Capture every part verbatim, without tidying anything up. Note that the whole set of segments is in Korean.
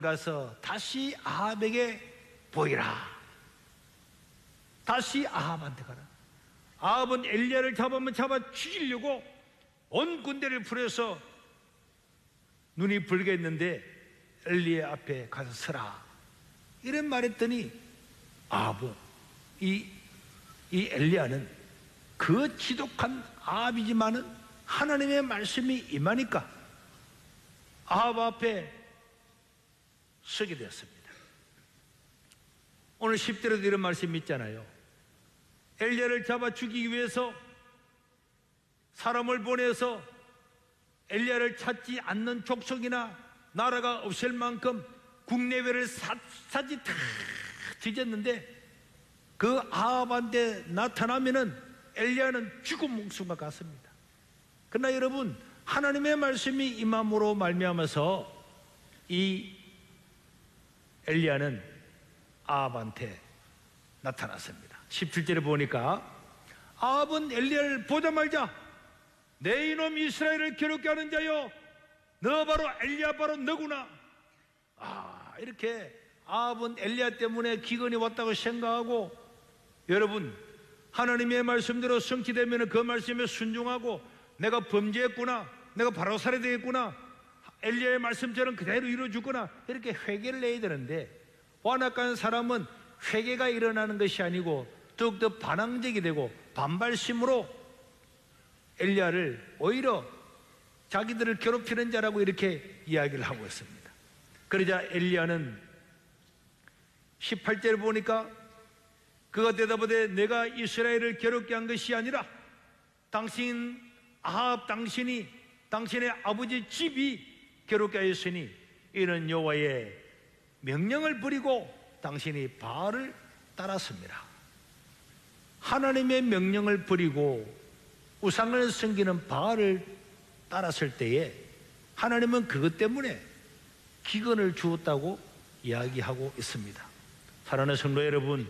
가서 다시 아합에게 보이라. 다시 아합한테 가라. 아합은 엘리야를 잡으면 잡아 죽이려고 온 군대를 풀어서 눈이 붉겠는데 엘리야 앞에 가서 서라 이런 말했더니 아합은 이, 이 엘리야는 그 지독한 아합이지만은 하나님의 말씀이 임하니까 아합 앞에 서게 되었습니다. 오늘 십 절에도 이런 말씀이 있잖아요. 엘리야를 잡아 죽이기 위해서 사람을 보내서 엘리야를 찾지 않는 족속이나 나라가 없을 만큼 국내외를 샅샅이 다 뒤졌는데 그 아합한테 나타나면은 엘리야는 죽은 목숨과 같습니다. 그러나 여러분, 하나님의 말씀이 임함으로 말미암아서 이 엘리야는 아합한테 나타났습니다. 십칠 절에 보니까 아합은 엘리야를 보자마자 내 이놈 이스라엘을 괴롭게 하는 자여, 너 바로 엘리야, 바로 너구나. 아, 이렇게 아합은 엘리야 때문에 기근이 왔다고 생각하고, 여러분, 하나님의 말씀대로 성취되면 그 말씀에 순종하고 내가 범죄했구나, 내가 바로 살아야 되겠구나, 엘리야의 말씀처럼 그대로 이루어주거나 이렇게 회개를 내야 되는데, 완악한 사람은 회개가 일어나는 것이 아니고 더욱더 반항적이 되고 반발심으로 엘리야를 오히려 자기들을 괴롭히는 자라고 이렇게 이야기를 하고 있습니다. 그러자 엘리야는 십팔 절에 보니까 그가 대답하되 내가 이스라엘을 괴롭게 한 것이 아니라 당신 아합 당신이 당신의 아버지 집이 괴롭게 하였으니 이는 여호와의 명령을 버리고 당신이 바알을 따랐습니다. 하나님의 명령을 버리고 우상을 섬기는 바알을 따랐을 때에 하나님은 그것 때문에 기근을 주었다고 이야기하고 있습니다. 사랑하는 성도 여러분,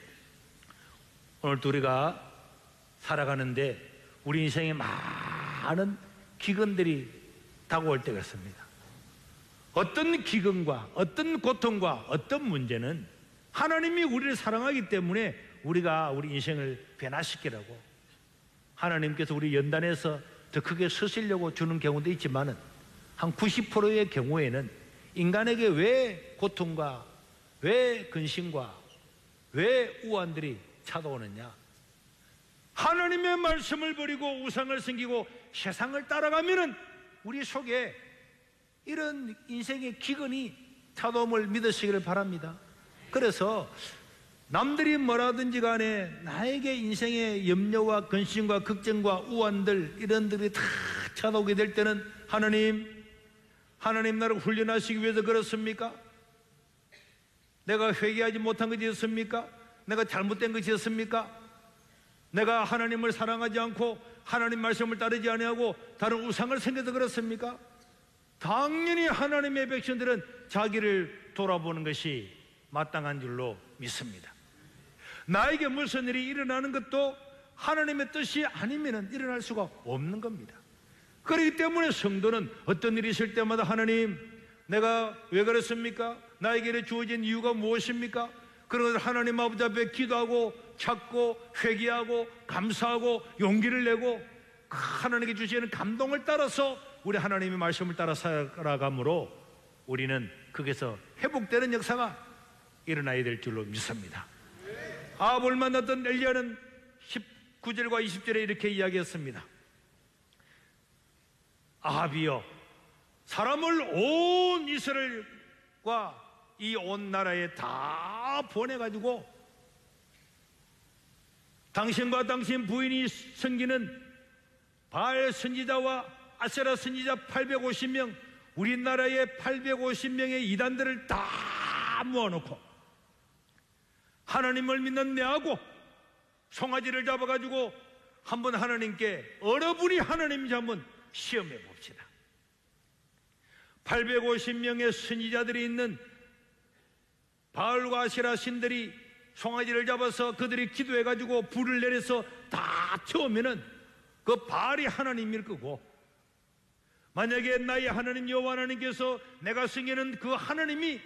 오늘도 우리가 살아가는데 우리 인생에 많은 기근들이 다가올 때가 있습니다. 어떤 기근과 어떤 고통과 어떤 문제는 하나님이 우리를 사랑하기 때문에 우리가 우리 인생을 변화시키라고 하나님께서 우리 연단해서 더 크게 쓰시려고 주는 경우도 있지만 한 구십 퍼센트의 경우에는 인간에게 왜 고통과 왜 근심과 왜 우환들이 찾아오느냐, 하나님의 말씀을 버리고 우상을 섬기고 세상을 따라가면은 우리 속에 이런 인생의 기근이 찾아옴을 믿으시기를 바랍니다. 그래서 남들이 뭐라든지 간에 나에게 인생의 염려와 근심과 걱정과 우환들 이런들이 다 찾아오게 될 때는 하나님, 하나님 나를 훈련하시기 위해서 그렇습니까? 내가 회개하지 못한 것이 있습니까? 내가 잘못된 것이 있습니까? 내가 하나님을 사랑하지 않고 하나님 말씀을 따르지 아니하고 다른 우상을 섬겨서 그렇습니까? 당연히 하나님의 백성들은 자기를 돌아보는 것이 마땅한 줄로 믿습니다. 나에게 무슨 일이 일어나는 것도 하나님의 뜻이 아니면 일어날 수가 없는 겁니다. 그렇기 때문에 성도는 어떤 일이 있을 때마다 하나님, 내가 왜 그렇습니까? 나에게 주어진 이유가 무엇입니까? 그런 것을 하나님 아버지 앞에 기도하고 찾고 회개하고 감사하고 용기를 내고 하나님께 주시는 감동을 따라서 우리 하나님의 말씀을 따라 살아가므로 우리는 거기서 회복되는 역사가 일어나야 될 줄로 믿습니다. 아합을 만났던 엘리야는 십구 절과 이십 절에 이렇게 이야기했습니다. 아합이여, 사람을 온 이스라엘과 이 온 나라에 다 보내가지고 당신과 당신 부인이 섬기는 바알 선지자와 아세라 선지자 팔백오십 명, 우리나라의 팔백오십 명의 이단들을 다 모아놓고 하나님을 믿는 내하고 송아지를 잡아가지고 한번 하나님께 어느 분이 하나님인지 한번 시험해 봅시다. 팔백오십 명의 선지자들이 있는 바알과 아세라 신들이 송아지를 잡아서 그들이 기도해가지고 불을 내려서 다 태우면은 그 바알이 하나님일 거고, 만약에 나의 하나님 여호와 하나님께서 내가 승리하는 그 하나님이